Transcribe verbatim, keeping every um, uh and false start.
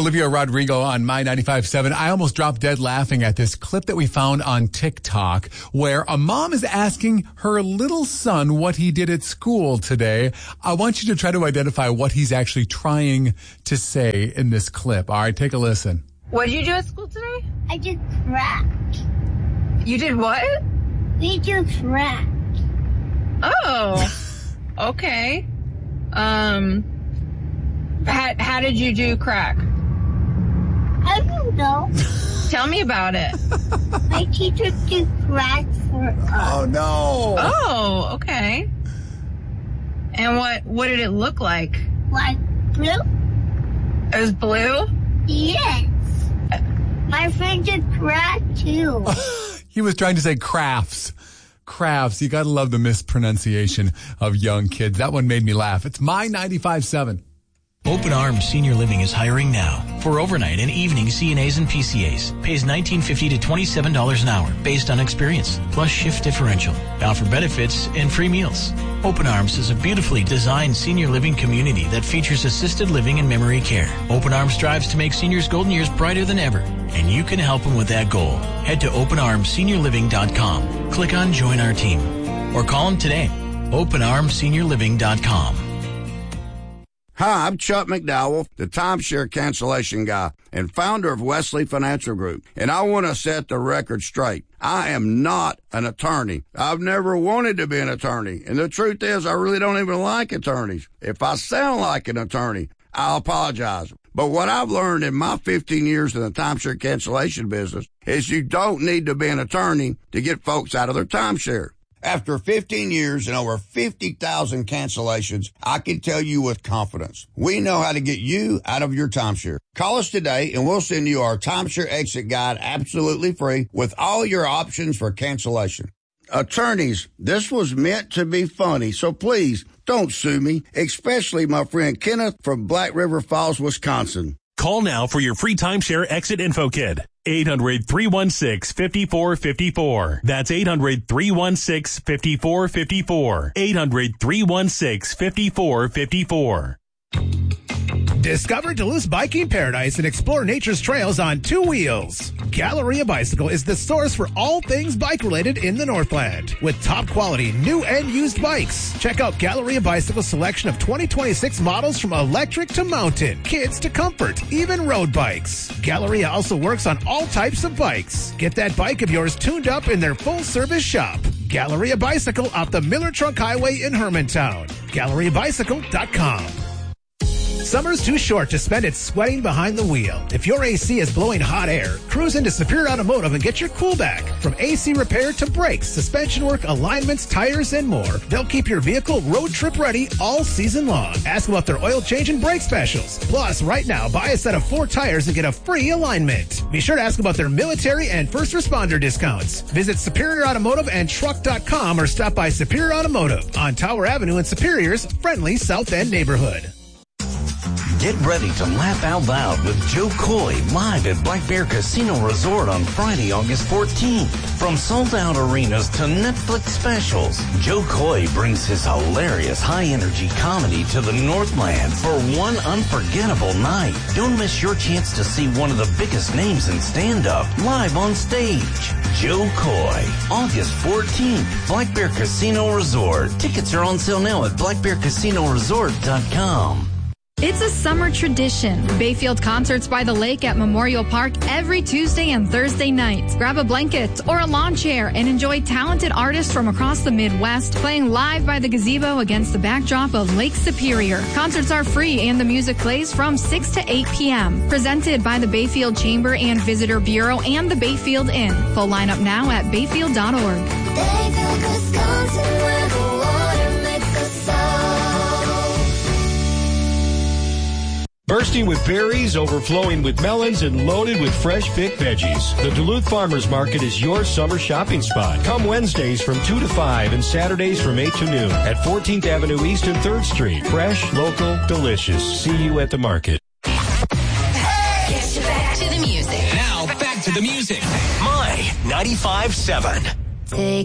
Olivia Rodrigo on My ninety-five point seven. I almost dropped dead laughing at this clip that we found on TikTok where a mom is asking her little son what he did at school today. I want you to try to identify what he's actually trying to say in this clip. All right, take a listen. What did you do at school today? I did crack. You did what? We do crack. Oh, okay. Um, how, how did you do crack? I don't know. Tell me about it. My teacher did crack for us. Oh, no. Oh, okay. And what, what did it look like? Like blue? It was blue? Yes. My friend did crack too. He was trying to say crafts. Crafts. You got to love the mispronunciation of young kids. That one made me laugh. It's My ninety-five point seven. Open Arms Senior Living is hiring now for overnight and evening C N As and P C As. Pays nineteen fifty to twenty-seven dollars an hour based on experience, plus shift differential. Offer benefits and free meals. Open Arms is a beautifully designed senior living community that features assisted living and memory care. Open Arms strives to make seniors' golden years brighter than ever, and you can help them with that goal. Head to open arms senior living dot com. Click on Join Our Team or call them today. open arms senior living dot com. Hi, I'm Chuck McDowell, the timeshare cancellation guy and founder of Wesley Financial Group, and I want to set the record straight. I am not an attorney. I've never wanted to be an attorney, and the truth is I really don't even like attorneys. If I sound like an attorney, I'll apologize. But what I've learned in my fifteen years in the timeshare cancellation business is you don't need to be an attorney to get folks out of their timeshare. After fifteen years and over fifty thousand cancellations, I can tell you with confidence, we know how to get you out of your timeshare. Call us today and we'll send you our timeshare exit guide absolutely free with all your options for cancellation. Attorneys, this was meant to be funny, so please don't sue me, especially my friend Kenneth from Black River Falls, Wisconsin. Call now for your free timeshare exit info kit. eight hundred, three one six, five four five four. That's eight hundred, three one six, five four five four. eight hundred, three one six, five four five four. Discover Duluth's biking paradise and explore nature's trails on two wheels. Galleria Bicycle is the source for all things bike-related in the Northland. With top-quality new and used bikes. Check out Galleria Bicycle's selection of twenty twenty-six models from electric to mountain, kids to comfort, even road bikes. Galleria also works on all types of bikes. Get that bike of yours tuned up in their full-service shop. Galleria Bicycle off the Miller Trunk Highway in Hermantown. Galleria Bicycle dot com. Summer's too short to spend it sweating behind the wheel. If your A C is blowing hot air, cruise into Superior Automotive and get your cool back. From A C repair to brakes, suspension work, alignments, tires, and more, they'll keep your vehicle road trip ready all season long. Ask about their oil change and brake specials. Plus, right now, buy a set of four tires and get a free alignment. Be sure to ask about their military and first responder discounts. Visit Superior Automotive and Truck dot com or stop by Superior Automotive on Tower Avenue in Superior's friendly South End neighborhood. Get ready to laugh out loud with Joe Coy live at Black Bear Casino Resort on Friday, August fourteenth. From sold-out arenas to Netflix specials, Joe Coy brings his hilarious high-energy comedy to the Northland for one unforgettable night. Don't miss your chance to see one of the biggest names in stand-up live on stage. Joe Coy, August fourteenth, Black Bear Casino Resort. Tickets are on sale now at black bear casino resort dot com. It's a summer tradition. Bayfield Concerts by the Lake at Memorial Park every Tuesday and Thursday nights. Grab a blanket or a lawn chair and enjoy talented artists from across the Midwest playing live by the gazebo against the backdrop of Lake Superior. Concerts are free and the music plays from six to eight p.m. Presented by the Bayfield Chamber and Visitor Bureau and the Bayfield Inn. Full lineup now at bayfield dot org. Bayfield, Wisconsin, where the water makes a sound. Bursting with berries, overflowing with melons, and loaded with fresh picked veggies. The Duluth Farmers Market is your summer shopping spot. Come Wednesdays from two to five and Saturdays from eight to noon at fourteenth Avenue East and third Street. Fresh, local, delicious. See you at the market. Hey! Get you back to the music. Now, back to the music. My ninety-five point seven. Take